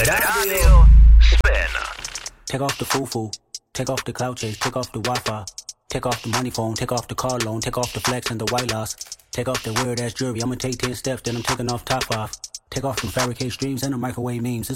Radio Spin. Take off the foo-foo, take off the cloud chase, take off the Wi-Fi, take off the money phone, take off the car loan, take off the flex and the white loss, take off the weird-ass jewelry, I'ma take 10 steps, then I'm taking off top off, take off the fabricate streams and the microwave memes.